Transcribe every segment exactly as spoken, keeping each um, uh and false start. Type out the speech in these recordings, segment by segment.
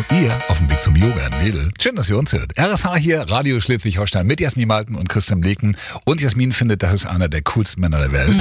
Radio, ihr auf dem Weg zum Yoga in Wedel. Schön, dass ihr uns hört. R S H hier, Radio Schleswig-Holstein mit Jasmin Malten und Christian Bleken. Und Jasmin findet, das ist einer der coolsten Männer der Welt. Mhm.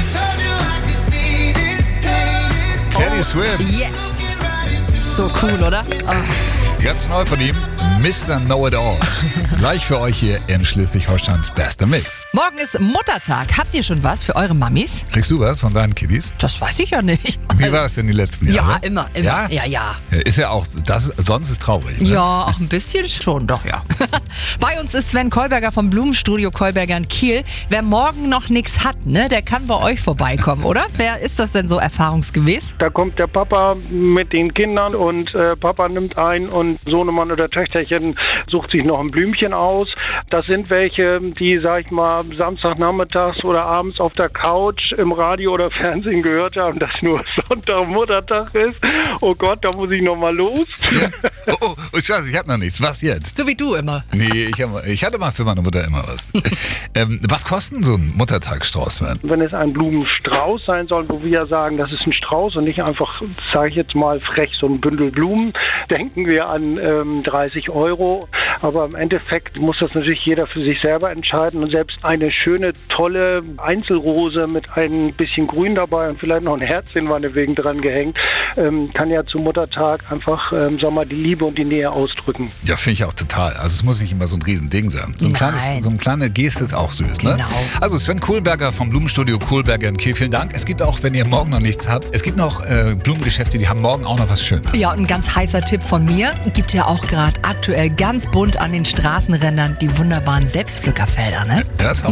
Teddy Swift. Yes. So cool, oder? Oh. Ganz neu von ihm, Mister Know-It-All. Gleich für euch hier in Schleswig-Holsteins bester Mix. Morgen ist Muttertag. Habt ihr schon was für eure Mammis? Kriegst du was von deinen Kiddies? Das weiß ich ja nicht. Wie war das denn die letzten Jahre? Ja, immer, immer. Ja, ja. ja. Ist ja auch, das, sonst ist traurig. Ne? Ja, auch ein bisschen schon, doch, ja. Bei uns ist Sven Kolberger vom Blumenstudio Kolberger in Kiel. Wer morgen noch nichts hat, ne, der kann bei euch vorbeikommen, oder? Wer ist das denn so erfahrungsgemäß? Da kommt der Papa mit den Kindern und äh, Papa nimmt ein und Sohnemann oder Töchterchen sucht sich noch ein Blümchen aus. Das sind welche, die, sag ich mal, Samstagnachmittags oder abends auf der Couch im Radio oder Fernsehen gehört haben, dass nur Sonntag Muttertag ist. Oh Gott, da muss ich noch mal los. Ja. Oh, oh, oh, Scheiße, ich hab noch nichts. Was jetzt? So wie du immer. Nee, ich, hab, ich hatte mal für meine Mutter immer was. ähm, was kostet denn so ein Muttertagsstrauß, Sven? Wenn es ein Blumenstrauß sein soll, wo wir ja sagen, das ist ein Strauß und nicht einfach, sage ich jetzt mal frech, so ein Bündel Blumen, denken wir an ähm, dreißig Euro. Aber im Endeffekt muss das natürlich jeder für sich selber entscheiden. Und selbst eine schöne, tolle Einzelrose mit ein bisschen Grün dabei und vielleicht noch ein Herzchen meinetwegen dran gehängt, ähm, kann ja zum Muttertag einfach, ähm, sag mal, die Liebe und die Nähe ausdrücken. Ja, finde ich auch total. Also es muss nicht immer so ein Riesending sein. So, ein kleines, so eine kleine Geste ist auch süß, ne? Genau. Also Sven Kolberger vom Blumenstudio Kolberger in Kiel, vielen Dank. Es gibt auch, wenn ihr morgen noch nichts habt, es gibt noch äh, Blumengeschäfte, die haben morgen auch noch was Schönes. Ja, und ein ganz heißer Tipp von mir. Gibt ja auch gerade aktuell ganz bunt an den Straßenrändern die wunderbaren Selbstpflückerfelder, ne? Ja, das